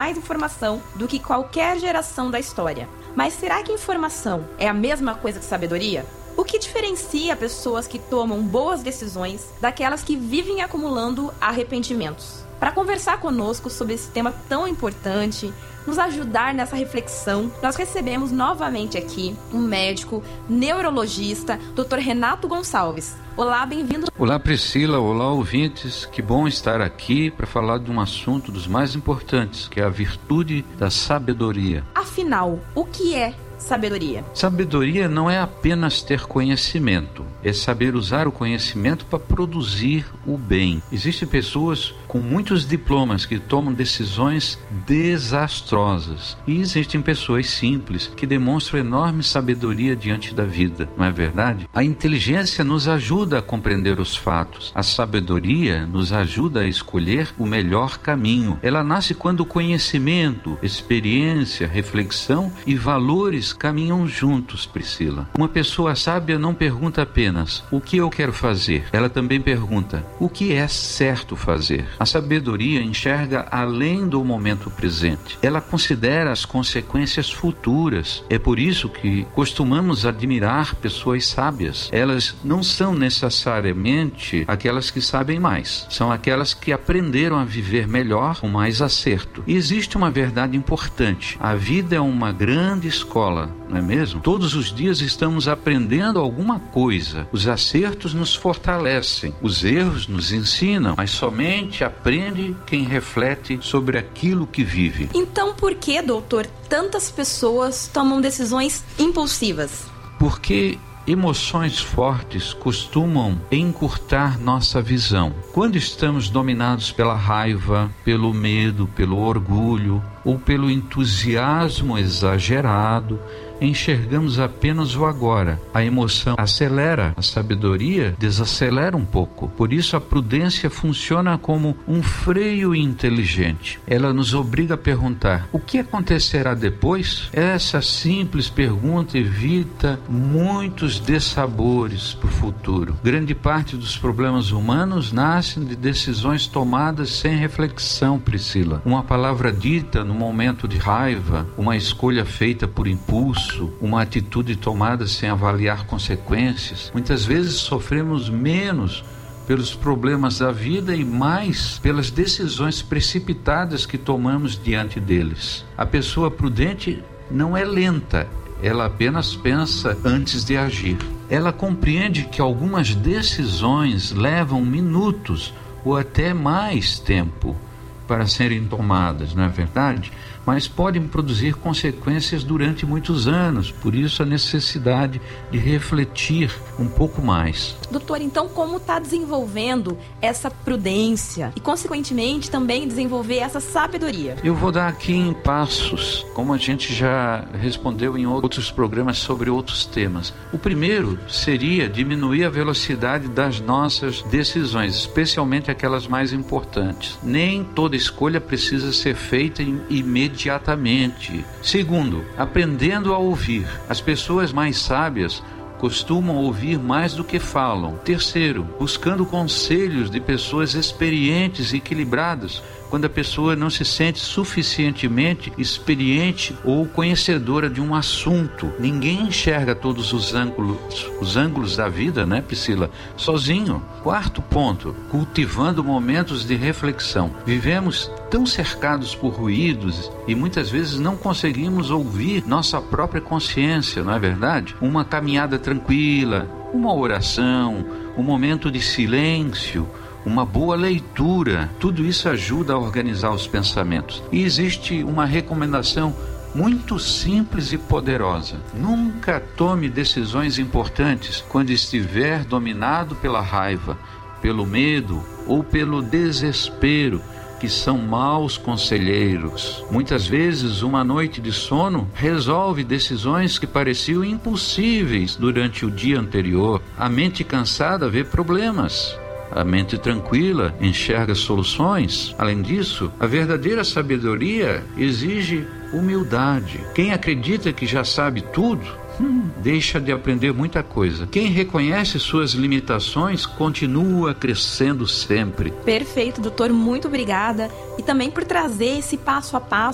mais informação do que qualquer geração da história. Mas será que informação é a mesma coisa que sabedoria? O que diferencia pessoas que tomam boas decisões daquelas que vivem acumulando arrependimentos? Para conversar conosco sobre esse tema tão importante, nos ajudar nessa reflexão, nós recebemos novamente aqui um médico neurologista, Dr. Renato Gonçalves. Olá, bem-vindo. Olá, Priscila. Olá, ouvintes. Que bom estar aqui para falar de um assunto dos mais importantes, que é a virtude da sabedoria. Afinal, o que é sabedoria? Sabedoria não é apenas ter conhecimento, é saber usar o conhecimento para produzir o bem. Existem pessoas com muitos diplomas que tomam decisões desastrosas e existem pessoas simples que demonstram enorme sabedoria diante da vida, não é verdade? A inteligência nos ajuda a compreender os fatos, a sabedoria nos ajuda a escolher o melhor caminho. Ela nasce quando o conhecimento, experiência, reflexão e valores caminham juntos, Priscila. Uma pessoa sábia não pergunta apenas o que eu quero fazer, ela também pergunta o que é certo fazer. A sabedoria enxerga além do momento presente, ela considera as consequências futuras. É por isso que costumamos admirar pessoas sábias. Elas não são necessariamente aquelas que sabem mais, são aquelas que aprenderam a viver melhor, com mais acerto. E existe uma verdade importante: a vida é uma grande escola, não é mesmo? Todos os dias estamos aprendendo alguma coisa. Os acertos nos fortalecem, os erros nos ensinam, mas somente aprende quem reflete sobre aquilo que vive. Então, por que, doutor, tantas pessoas tomam decisões impulsivas? Porque emoções fortes costumam encurtar nossa visão. Quando estamos dominados pela raiva, pelo medo, pelo orgulho ou pelo entusiasmo exagerado, enxergamos apenas o agora. A emoção acelera, a sabedoria desacelera um pouco. Por isso a prudência funciona como um freio inteligente. Ela nos obriga a perguntar: o que acontecerá depois? Essa simples pergunta evita muitos dissabores para o futuro. Grande parte dos problemas humanos nascem de decisões tomadas sem reflexão, Priscila. Uma palavra dita no momento de raiva, uma escolha feita por impulso, uma atitude tomada sem avaliar consequências. Muitas vezes sofremos menos pelos problemas da vida e mais pelas decisões precipitadas que tomamos diante deles. A pessoa prudente não é lenta, ela apenas pensa antes de agir. Ela compreende que algumas decisões levam minutos ou até mais tempo para serem tomadas, não é verdade? Mas podem produzir consequências durante muitos anos. Por isso a necessidade de refletir um pouco mais. Doutor, então como está desenvolvendo essa prudência e, consequentemente, também desenvolver essa sabedoria? Eu vou dar aqui em passos, como a gente já respondeu em outros programas sobre outros temas. O primeiro seria diminuir a velocidade das nossas decisões, especialmente aquelas mais importantes. Nem toda escolha precisa ser feita imediatamente. Segundo, aprendendo a ouvir. As pessoas mais sábias costumam ouvir mais do que falam. Terceiro, buscando conselhos de pessoas experientes e equilibradas, quando a pessoa não se sente suficientemente experiente ou conhecedora de um assunto. Ninguém enxerga todos os ângulos da vida, né, Priscila? Sozinho. Quarto ponto, cultivando momentos de reflexão. Vivemos tão cercados por ruídos e muitas vezes não conseguimos ouvir nossa própria consciência, não é verdade? Uma caminhada tranquila, uma oração, um momento de silêncio, uma boa leitura, tudo isso ajuda a organizar os pensamentos. E existe uma recomendação muito simples e poderosa: nunca tome decisões importantes quando estiver dominado pela raiva, pelo medo ou pelo desespero, que são maus conselheiros. Muitas vezes uma noite de sono resolve decisões que pareciam impossíveis durante o dia anterior. A mente cansada vê problemas, a mente tranquila enxerga soluções. Além disso, a verdadeira sabedoria exige humildade. Quem acredita que já sabe tudo, deixa de aprender muita coisa. Quem reconhece suas limitações continua crescendo sempre. Perfeito, doutor, muito obrigada. E também por trazer esse passo a passo